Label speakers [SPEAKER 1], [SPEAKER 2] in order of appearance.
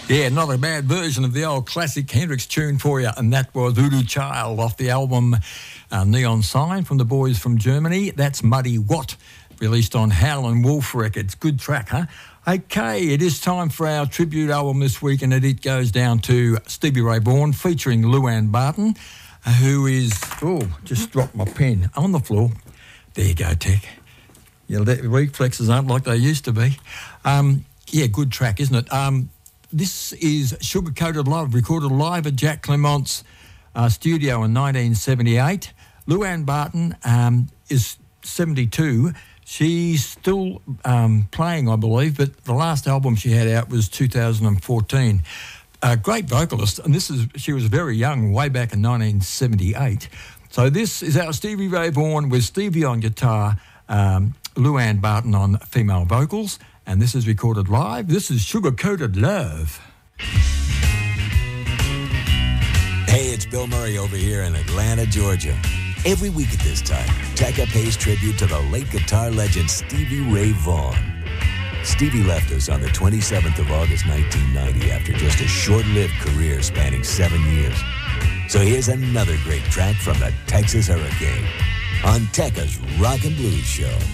[SPEAKER 1] Yeah, not a bad version of the old classic Hendrix tune for you, and that was Voodoo Child off the album Neon Sign from the boys from Germany. That's Muddy Watt, released on Howlin' Wolf Records. Good track, huh? Okay, it is time for our tribute album this week, and it goes down to Stevie Ray Vaughan, featuring Luann Barton, who is... Oh, just dropped my pen on the floor. There you go, Tech. Your reflexes aren't like they used to be. Yeah, good track, isn't it? This is Sugar Coated Love, recorded live at Jack Clement's studio in 1978. Luann Barton is 72. She's still playing, I believe, but the last album she had out was 2014. A great vocalist, and she was very young, way back in 1978. So this is our Stevie Ray Vaughan with Stevie on guitar, Luann Barton on female vocals, and this is recorded live. This is Sugar Coated Love.
[SPEAKER 2] Hey, it's Bill Murray over here in Atlanta, Georgia. Every week at this time, Tekka pays tribute to the late guitar legend Stevie Ray Vaughan. Stevie left us on the 27th of August, 1990, after just a short-lived career spanning 7 years. So here's another great track from the Texas Hurricane on Tekka's Rock and Blues Show.